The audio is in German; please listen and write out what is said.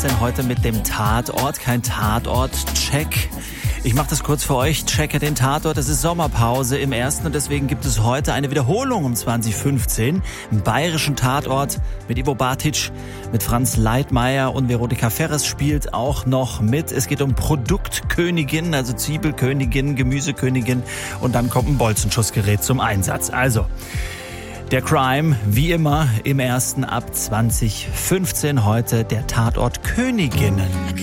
ist denn heute mit dem Tatort? Kein Tatort-Check. Ich mache das kurz für euch, checke den Tatort. Es ist Sommerpause im Ersten und deswegen gibt es heute eine Wiederholung um 20:15 im bayerischen Tatort mit Ivo Bartic, mit Franz Leitmayr und Veronika Ferres spielt auch noch mit. Es geht um Produktkönigin, also Zwiebelkönigin, Gemüsekönigin und dann kommt ein Bolzenschussgerät zum Einsatz. Also der Crime, wie immer, im Ersten ab 20:15 heute der Tatort Königinnen.